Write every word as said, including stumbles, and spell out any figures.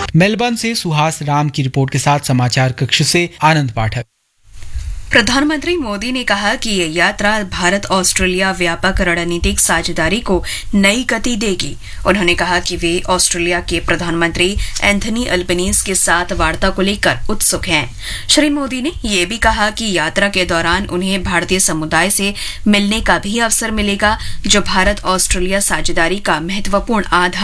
Melbourne से सुहास राम की report के साथ समाचार कक्ष से आनंद पाठक। प्रधानमंत्री मोदी ने कहा कि ये यात्रा भारत ऑस्ट्रेलिया व्यापक रणनीतिक साझेदारी को नई गति देगी। उन्होंने कहा कि वे ऑस्ट्रेलिया के प्रधानमंत्री एंथनी अल्बनीज के साथ वार्ता को लेकर उत्सुक हैं। श्री मोदी ने यह भी कहा कि यात्रा के दौरान उन्हें भारतीय समुदाय से मिलने का भी अवसर मिलेगा, जो भारत ऑस्ट्रेलिया साझेदारी का महत्वपूर्ण आधार